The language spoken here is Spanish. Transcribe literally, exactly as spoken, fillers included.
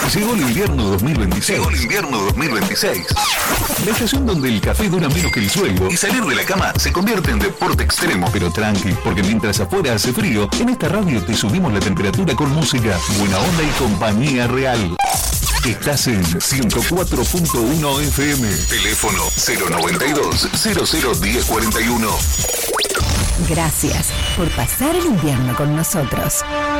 Llegó el invierno dos mil veintiséis. Llegó el invierno dos mil veintiséis. La estación donde el café dura menos que el sueldo y salir de la cama se convierte en deporte extremo. Pero tranqui, porque mientras afuera hace frío, en esta radio te subimos la temperatura con música, buena onda y compañía real. Estás en ciento cuatro punto uno F M. Teléfono cero noventa y dos, cero cero diez cuarenta y uno. Gracias por pasar el invierno con nosotros.